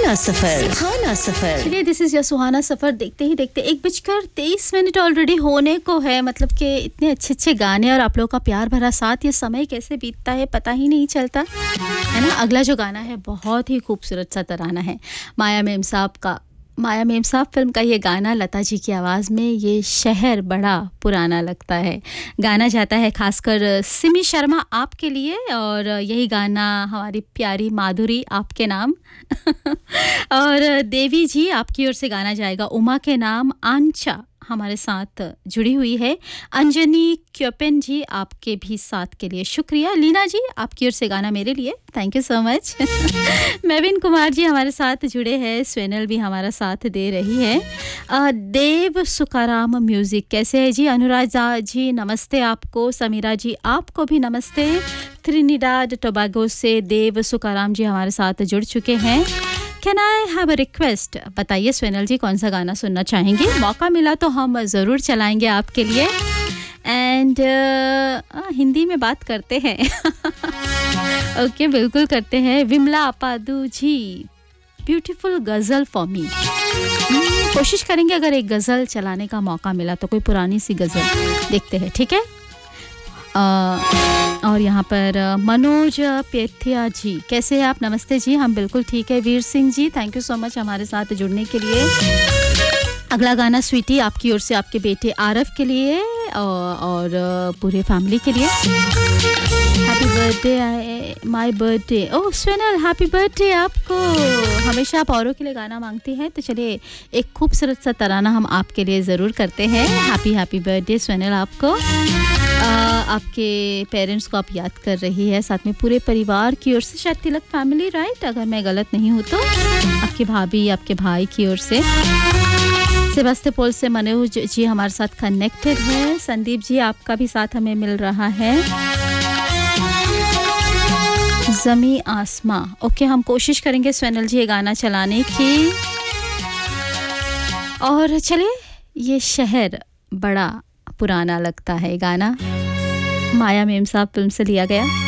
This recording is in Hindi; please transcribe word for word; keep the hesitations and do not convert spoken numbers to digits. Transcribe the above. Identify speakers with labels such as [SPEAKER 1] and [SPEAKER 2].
[SPEAKER 1] सुहाना सफर, सुहाना सफर।
[SPEAKER 2] चलिए, दिस इज योर सुहाना सफर। देखते ही देखते एक बजकर तेईस मिनट ऑलरेडी होने को है। मतलब कि इतने अच्छे अच्छे गाने और आप लोगों का प्यार भरा साथ, ये समय कैसे बीतता है पता ही नहीं चलता, है ना। अगला जो गाना है बहुत ही खूबसूरत सा तराना है, माया मेम साहब का। माया मेम साहब फिल्म का ये गाना लता जी की आवाज़ में, ये शहर बड़ा पुराना लगता है। गाना जाता है खासकर सिमी शर्मा आपके लिए, और यही गाना हमारी प्यारी माधुरी आपके नाम और देवी जी आपकी ओर से गाना जाएगा उमा के नाम। आंचा हमारे साथ जुड़ी हुई है, अंजनी क्योपेन जी आपके भी साथ के लिए शुक्रिया। लीना जी आपकी ओर से गाना मेरे लिए, thank you so much. Maven Kumar ji हमारे साथ जुड़े हैं, स्वेनल भी हमारा साथ दे रही है। अ, देव सुकाराम म्यूज़िक कैसे है जी? अनुराजा जी नमस्ते आपको, समीरा जी आपको भी नमस्ते। त्रिनिडाद टोबैगो से देव सुकाराम जी हमारे साथ जुड़ चुके हैं। Can I have a request? बताइए स्वेनल जी कौन सा गाना सुनना चाहेंगे? मौका मिला तो हम ज़रूर चलाएंगे आपके लिए। एंड uh, हिंदी में बात करते हैं। ओके okay, बिल्कुल करते हैं। विमला अपादू जी, ब्यूटीफुल गज़ल फॉर मी। कोशिश करेंगे अगर एक गज़ल चलाने का मौका मिला तो, कोई पुरानी सी गज़ल देखते हैं, ठीक है। Uh, और यहाँ पर मनोज पेथिया जी कैसे हैं आप? नमस्ते जी, हम बिल्कुल ठीक है। Veer Singh ji thank you so much हमारे साथ जुड़ने के लिए। अगला गाना स्वीटी आपकी ओर से आपके बेटे आरव के लिए और, और पूरे फैमिली के लिए। Happy birthday, my birthday. Oh स्वेनल happy birthday आपको। हमेशा आप औरों के लिए गाना मांगती हैं, तो चलिए एक खूबसूरत सा तराना हम आपके लिए ज़रूर करते हैं। हैप्पी हैप्पी बर्थडे स्वेनल आपको। आ, आपके पेरेंट्स को आप याद कर रही है, साथ में पूरे परिवार की ओर से, शायद तिलक फैमिली, राइट? अगर मैं गलत नहीं हूँ तो आपके भाभी आपके भाई की ओर से। सेबास्टोपोल से मनोज जी हमारे साथ कनेक्टेड है। संदीप जी आपका भी साथ हमें मिल रहा है। जमी आसमां, ओके हम कोशिश करेंगे स्वेनल जी ये गाना चलाने की। और चले, ये शहर बड़ा पुराना लगता है गाना माया मेम साहब फिल्म से लिया गया।